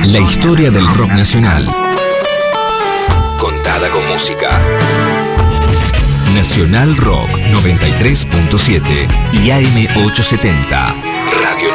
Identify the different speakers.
Speaker 1: La historia del rock nacional, contada con música. Nacional Rock 93.7 y AM 870. Radio